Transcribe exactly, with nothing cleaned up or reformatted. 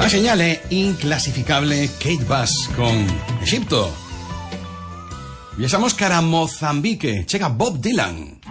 A señale inclasificable Kate Bush con Egipto. Viajamos cara a Mozambique. Chega Bob Dylan.